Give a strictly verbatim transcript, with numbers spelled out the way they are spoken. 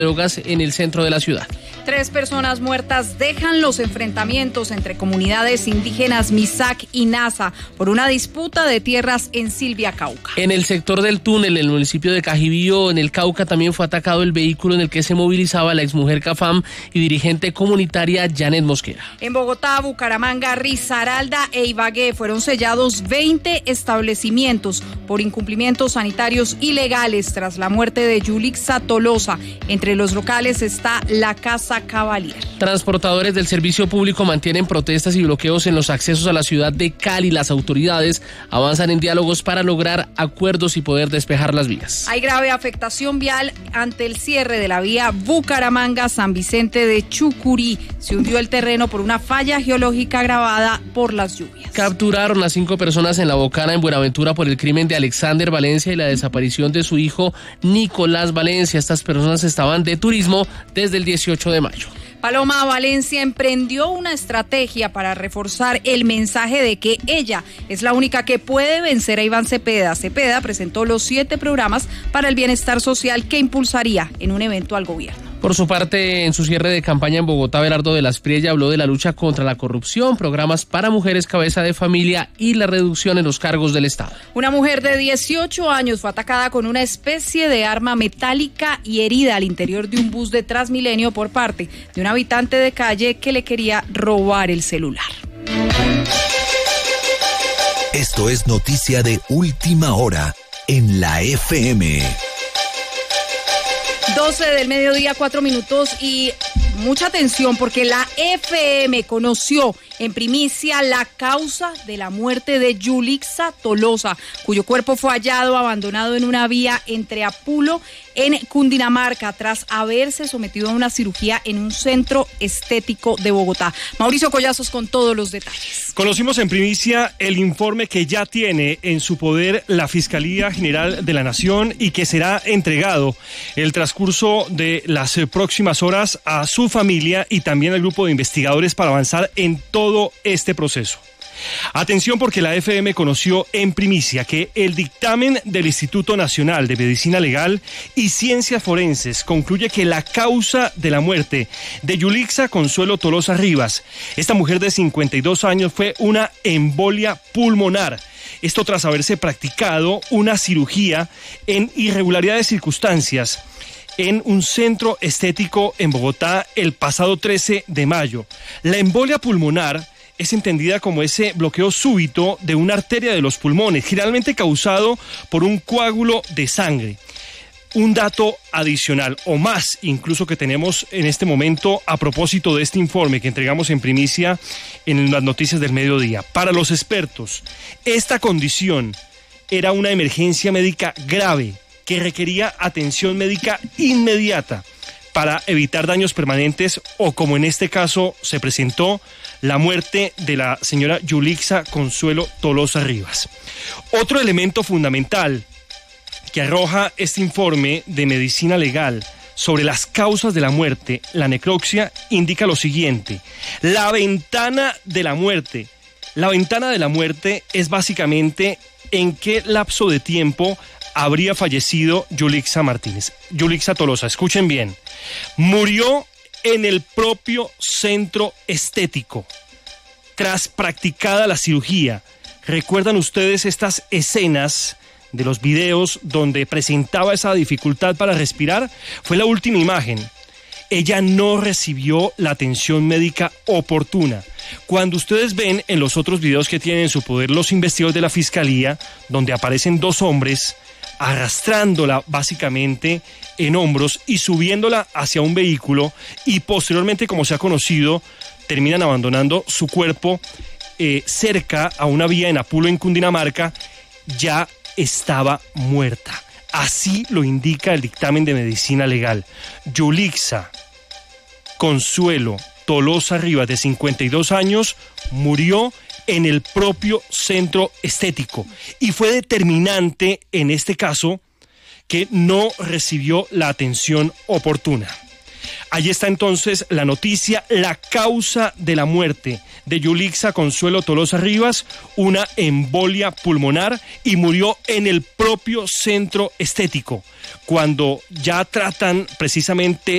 drogas en el centro de la ciudad. Tres personas muertas dejan los enfrentamientos entre comunidades indígenas Misak y Nasa por una disputa de tierras en Silvia, Cauca. En el sector del túnel, en el municipio de Cajibío, en el Cauca, también fue atacado el vehículo en el que se movilizaba la exmujer Cafam y dirigente comunitaria Janet Mosquera. En Bogotá, Bucaramanga, Risaralda e Ibagué fueron sellados veinte establecimientos por incumplimientos sanitarios ilegales tras la muerte de Yulixa Tolosa. Entre los locales está la Casa Cavalier. Transportadores del servicio público mantienen protestas y bloqueos en los accesos a la ciudad de Cali. Las autoridades avanzan en diálogos para lograr acuerdos y poder despejar las vías. Hay grave afectación vial ante el cierre de la vía Bucaramanga-San Vicente de Chucurí. Se hundió el terreno por una falla geológica agravada por las lluvias. Capturaron a cinco personas en La Bocana, en Buenaventura, por el crimen de Alexander Valencia y la desaparición de su hijo Nicolás Valencia. Estas personas estaban de turismo desde el dieciocho de mayo. Paloma Valencia emprendió una estrategia para reforzar el mensaje de que ella es la única que puede vencer a Iván Cepeda. Cepeda presentó los siete programas para el bienestar social que impulsaría en un evento al gobierno. Por su parte, en su cierre de campaña en Bogotá, Abelardo de la Espriella habló de la lucha contra la corrupción, programas para mujeres cabeza de familia y la reducción en los cargos del Estado. Una mujer de dieciocho años fue atacada con una especie de arma metálica y herida al interior de un bus de Transmilenio por parte de un habitante de calle que le quería robar el celular. Esto es noticia de última hora en la F M. doce del mediodía, cuatro minutos y mucha atención porque la F M conoció en primicia la causa de la muerte de Yulixa Tolosa, cuyo cuerpo fue hallado abandonado en una vía entre Apulo en Cundinamarca tras haberse sometido a una cirugía en un centro estético de Bogotá. Mauricio Collazos con todos los detalles. Conocimos en primicia el informe que ya tiene en su poder la Fiscalía General de la Nación y que será entregado el transcurso de las próximas horas a su familia y también al grupo de investigadores para avanzar en todo este proceso. Atención, porque la F M conoció en primicia que el dictamen del Instituto Nacional de Medicina Legal y Ciencias Forenses concluye que la causa de la muerte de Yulixa Consuelo Tolosa Rivas, esta mujer de cincuenta y dos años, fue una embolia pulmonar. Esto tras haberse practicado una cirugía en irregularidades circunstancias en un centro estético en Bogotá el pasado trece de mayo. La embolia pulmonar es entendida como ese bloqueo súbito de una arteria de los pulmones, generalmente causado por un coágulo de sangre. Un dato adicional, o más incluso, que tenemos en este momento a propósito de este informe que entregamos en primicia en las noticias del mediodía. Para los expertos, esta condición era una emergencia médica grave que requería atención médica inmediata para evitar daños permanentes o, como en este caso se presentó, la muerte de la señora Yulixa Consuelo Tolosa Rivas. Otro elemento fundamental que arroja este informe de medicina legal sobre las causas de la muerte, la necropsia, indica lo siguiente: la ventana de la muerte. La ventana de la muerte es básicamente en qué lapso de tiempo habría fallecido Yulixa Martínez. Yulixa Tolosa, escuchen bien, murió en el propio centro estético tras practicada la cirugía. ¿Recuerdan ustedes estas escenas de los videos donde presentaba esa dificultad para respirar? Fue la última imagen. Ella no recibió la atención médica oportuna. Cuando ustedes ven en los otros videos que tienen en su poder los investigadores de la Fiscalía, donde aparecen dos hombres arrastrándola básicamente en hombros y subiéndola hacia un vehículo, y posteriormente, como se ha conocido, terminan abandonando su cuerpo eh, cerca a una vía en Apulo, en Cundinamarca, ya estaba muerta. Así lo indica el dictamen de medicina legal. Yulixa Consuelo Tolosa Rivas, de cincuenta y dos años, murió en el propio centro estético y fue determinante en este caso que no recibió la atención oportuna. Ahí está entonces la noticia, la causa de la muerte de Yulixa Consuelo Tolosa Rivas, una embolia pulmonar, y murió en el propio centro estético, cuando ya tratan precisamente